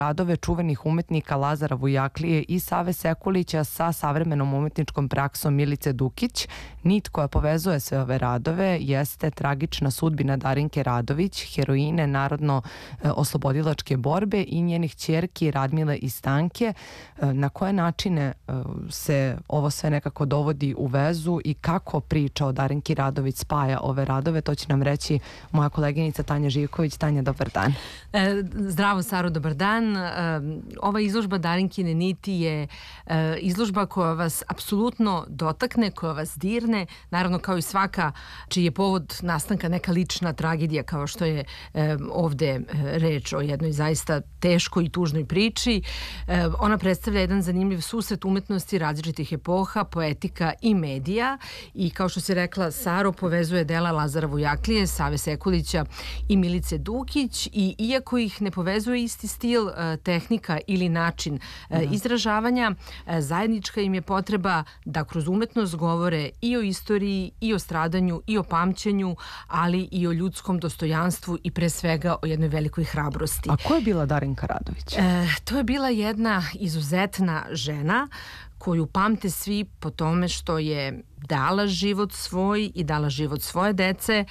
radove čuvenih umetnika Lazara Vujaklije i Save Sekulića sa savremenom umetničkom praksom Milice Dukić. Nit koja povezuje sve ove radove jeste tragična sudbina Darinke Radović, heroine narodno-oslobodilačke borbe i njenih ćerki Radmile i Stanke. Na koje načine se ovo sve nekako dovodi u vezu i kako priča o Darinki Radović spaja ove radove, to će nam reći moja koleginica Tanja Živković. Tanja, dobar dan. Zdravo, Saro, dobar dan. Ova izložba Darinkine niti je izložba koja vas apsolutno dotakne, koja vas dirne, naravno kao i svaka čiji je povod nastanka neka lična tragedija, kao što je ovde reč o jednoj zaista teškoj i tužnoj priči. Ona predstavlja jedan zanimljiv susret umetnosti različitih epoha, poetika i medija i kao što si rekla, Saro, povezuje dela Lazara Vujaklije, Save Sekulića i Milice Dukić i iako ih ne povezuje isti stil, tehnika ili način izražavanja, zajednička im je potreba da kroz umetnost govore i o istoriji, i o stradanju, i o pamćenju, ali i o ljudskom dostojanstvu i pre svega o jednoj velikoj hrabrosti. A ko je bila Darinka Radović? To je bila jedna izuzetna žena koju pamte svi po tome što je dala život svoj i dala život svoje dece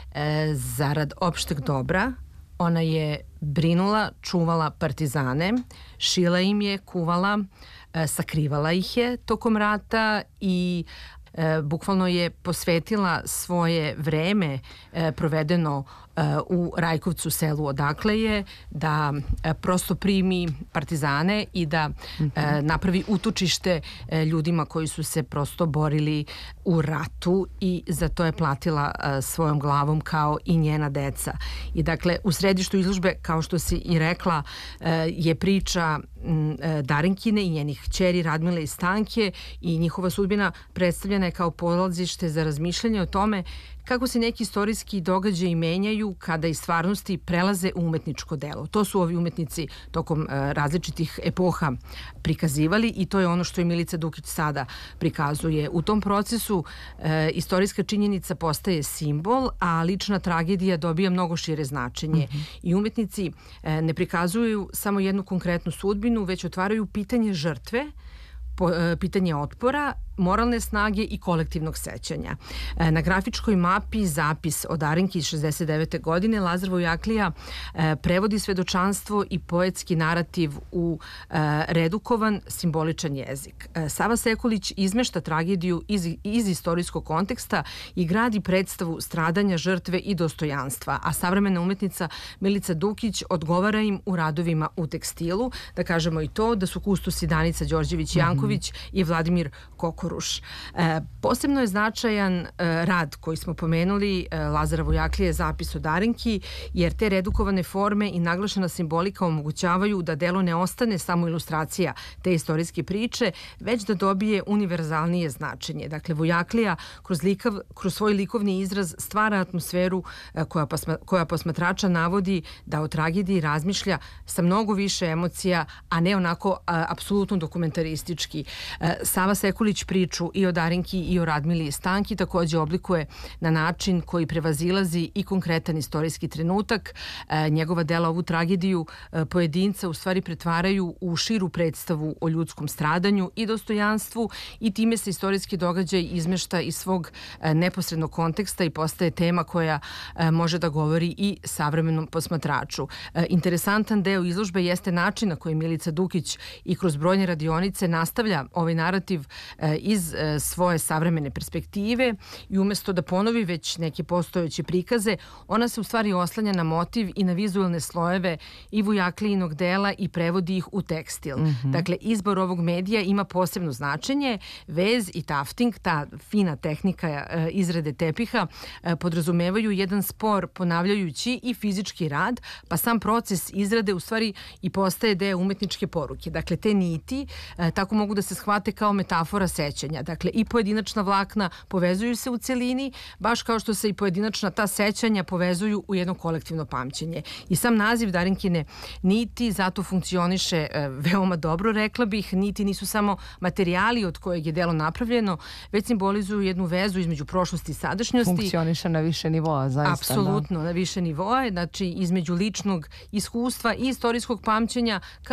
zarad opšteg dobra. Ona je brinula, čuvala partizane, šila im je, kuvala, sakrivala ih je tokom rata i bukvalno je posvetila svoje vreme provedeno u Rajkovcu, selu odakle je, da prosto primi partizane i da napravi utočište ljudima koji su se prosto borili u ratu i za to je platila svojom glavom kao i njena deca. I dakle, u središtu izložbe, kao što si i rekla, je priča Darinkine i njenih kćeri Radmile i Stanke i njihova sudbina predstavljena je kao polazište za razmišljanje o tome kako se neki istorijski događaji menjaju kada iz stvarnosti prelaze u umetničko delo. To su ovi umetnici tokom različitih epoha prikazivali i to je ono što i Milica Dukić sada prikazuje. U tom procesu istorijska činjenica postaje simbol, a lična tragedija dobija mnogo šire značenje. I umetnici ne prikazuju samo jednu konkretnu sudbinu, već otvaraju pitanje žrtve, pitanje otpora, moralne snage i kolektivnog sećanja. Na grafičkoj mapi zapis o Darinki iz 69. godine Lazar Vujaklija prevodi svedočanstvo i poetski narativ u redukovan, simboličan jezik. Sava Sekulić izmešta tragediju iz istorijskog konteksta i gradi predstavu stradanja, žrtve i dostojanstva, a savremena umetnica Milica Dukić odgovara im u radovima u tekstilu. Da kažemo i to da su kustosi Danica Đorđević-Janković i Vladimir Kokoruš. Posebno je značajan rad koji smo pomenuli, Lazara Vujaklije, zapis o Darinki, jer te redukovane forme i naglašena simbolika omogućavaju da delo ne ostane samo ilustracija te istorijske priče, već da dobije univerzalnije značenje. Dakle, Vujaklija kroz svoj likovni izraz stvara atmosferu koja posmatrača navodi da o tragediji razmišlja sa mnogo više emocija, a ne onako apsolutno dokumentaristički. Sava Sekulić priču i o Darinki i o Radmili i Stanki takođe oblikuje na način koji prevazilazi i konkretan istorijski trenutak. Njegova dela ovu tragediju pojedinca u stvari pretvaraju u širu predstavu o ljudskom stradanju i dostojanstvu i time se istorijski događaj izmešta iz svog neposrednog konteksta i postaje tema koja može da govori i savremenom posmatraču. Interesantan deo izložbe jeste način na koji Milica Dukić i kroz brojne radionice nastavlja ovaj narativ iz svoje savremene perspektive i umesto da ponovi već neke postojeće prikaze, ona se u stvari oslanja na motiv i na vizualne slojeve i Vujaklijinog dela i prevodi ih u tekstil. Dakle, izbor ovog medija ima posebno značenje. Vez i tafting, ta fina tehnika izrade tepiha, podrazumevaju jedan spor ponavljajući i fizički rad, pa sam proces izrade u stvari i postaje deo umetničke poruke. Dakle, te niti tako mogu da se shvate kao metafora sećanja. Dakle, i pojedinačna vlakna povezuju se u celini, baš kao što se i pojedinačna ta sećanja povezuju u jedno kolektivno pamćenje. I sam naziv Darinkine niti zato funkcioniše veoma dobro, rekla bih. Niti nisu samo materijali od kojeg je delo napravljeno, već simbolizuju jednu vezu između prošlosti i sadašnjosti. Funkcioniše na više nivoa, zaista. Apsolutno, na više nivoa, znači između ličnog iskustva i istorijskog pamćenja,